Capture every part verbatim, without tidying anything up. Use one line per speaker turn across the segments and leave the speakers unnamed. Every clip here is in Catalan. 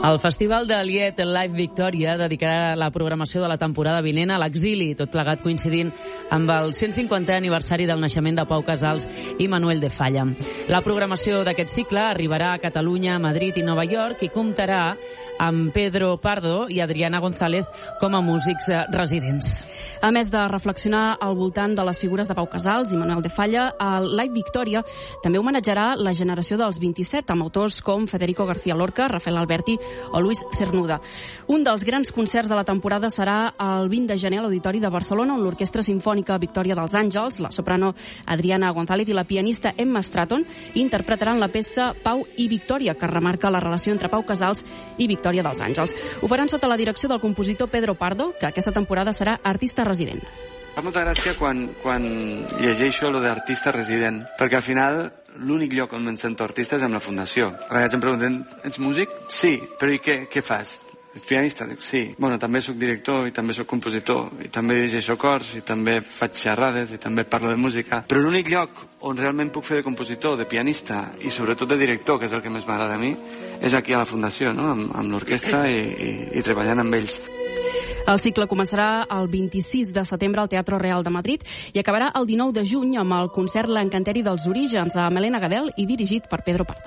El Festival de Liet Live Victoria dedicarà la programació de la temporada vinent a l'exili, tot plegat coincidint amb el cent cinquantè aniversari del naixement de Pau Casals i Manuel de Falla. La programació d'aquest cicle arribarà a Catalunya, Madrid i Nova York i comptarà amb Pedro Pardo i Adriana González com a músics residents.
A més de reflexionar al voltant de les figures de Pau Casals i Manuel de Falla, el Live Victoria també homenatjarà la generació dels vint-i-set amb autors com Federico García Lorca, Rafael Alberti o Luis Cernuda. Un dels grans concerts de la temporada serà el vint de gener a l'Auditori de Barcelona, on l'Orquestra Simfònica Victòria dels Àngels, la soprano Adriana González i la pianista Emma Stratton interpretaran la peça Pau i Victòria, que remarca la relació entre Pau Casals i Victòria dels Àngels. Ho faran sota la direcció del compositor Pedro Pardo, que aquesta temporada serà artista resident.
Fa molta gràcia quan, quan llegeixo lo d'artista resident, perquè al final l'únic lloc on em sento artista és amb la Fundació. A vegades em pregunten, ets músic? Sí, però i què, què fas? Ets pianista? Dic, sí. Bueno, també sóc director i també sóc compositor i també dirigeixo cors i també faig xerrades i també parlo de música. Però l'únic lloc on realment puc fer de compositor, de pianista i sobretot de director, que és el que més m'agrada a mi, és aquí a la Fundació, no? amb, amb l'orquestra i, i, i treballant amb ells.
El cicle començarà el vint-i-sis de setembre al Teatro Real de Madrid i acabarà el dinou de juny amb el concert L'Encanteri dels Orígens a Melena Gadel i dirigit per Pedro Pardo.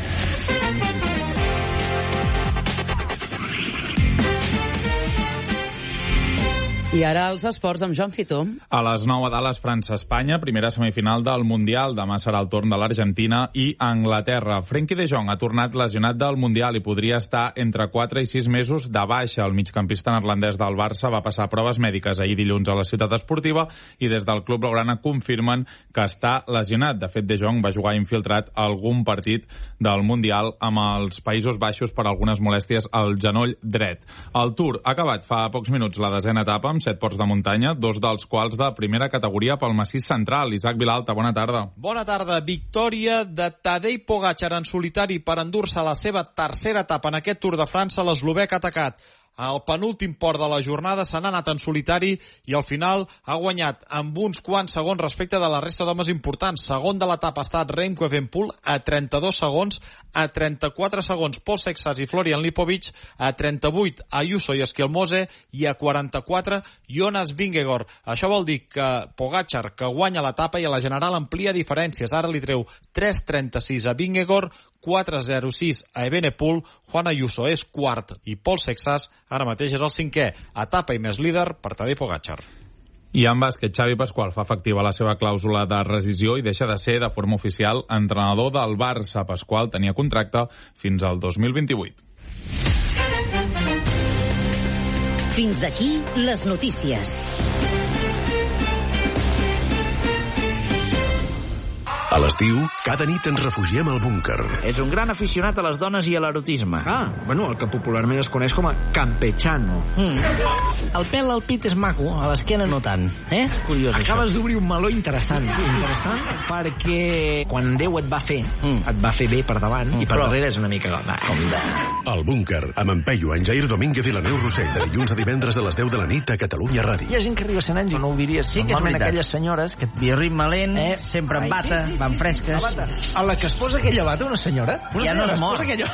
I ara els esports amb Joan Fitó.
A les nou a Dallas, França-Espanya, primera semifinal del Mundial. Demà serà el torn de l'Argentina i Anglaterra. Frenkie de Jong ha tornat lesionat del Mundial i podria estar entre quatre i sis mesos de baixa. El migcampista neerlandès del Barça va passar proves mèdiques ahir dilluns a la ciutat esportiva i des del club blaugrana confirmen que està lesionat. De fet, de Jong va jugar infiltrat a algun partit del Mundial amb els Països Baixos per algunes molèsties al genoll dret. El Tour ha acabat fa pocs minuts la desena etapa amb set ports de muntanya, dos dels quals de primera categoria pel massís central. Isaac Vilalta, bona tarda.
Bona tarda. Victòria de Tadej Pogačar en solitari per endur-se la seva tercera etapa en aquest Tour de França. L'eslovec ha atacat al penúltim port de la jornada, se n'ha anat en solitari i al final ha guanyat amb uns quants segons respecte de la resta d'homes importants. Segon de l'etapa ha estat Remco Evenepoel a trenta-dos segons, a trenta-quatre segons Paul Sexas i Florian Lipovic, a trenta-vuit Ayuso i Esquelmose i a quaranta-quatre Jonas Vingegaard. Això vol dir que Pogačar, que guanya l'etapa i a la general amplia diferències. Ara li treu tres trenta-sis a Vingegaard, quatre zero sis a Evenepoel, Juan Ayuso és quart i Paul Sexas ara mateix és el cinquè. Etapa i més líder per Tadej Pogačar.
I en bàsquet, Xavi Pasqual fa efectiva la seva clàusula de rescisió i deixa de ser de forma oficial entrenador del Barça. Pasqual tenia contracte fins al dos mil vint-i-vuit.
Fins aquí les notícies.
A l'estiu, cada nit ens refugiem al búnquer.
És un gran aficionat a les dones i a l'erotisme.
Ah, bueno, el que popularment es coneix com a campechano.
Mm. El pèl al pit és maco, a l'esquena no tant. Eh? Curiós,
Acabes
això.
d'obrir un meló interessant. Sí, interessant perquè quan Déu et va fer, mm. et va fer bé per davant mm. i per Però... darrere és una mica... Va, com de...
El búnquer, amb en Peyu, en Jair Domínguez i la Neus Rossell, de dilluns a divendres a les deu de la nit a Catalunya Ràdio.
Hi ha gent que arriba a cent anys i no ho diries.
Sí que és veritat.
Aquelles senyores que...
Biorritme lent, eh? sempre en bata, sí, sí, sí, van fresques.
Bata. A la que es posa aquella bata, una senyora? Una
ja
senyora
no es mor.
Aquella...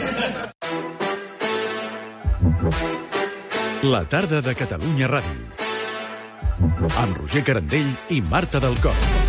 La tarda de Catalunya Ràdio. Amb Roger Carandell i Marta del Cor.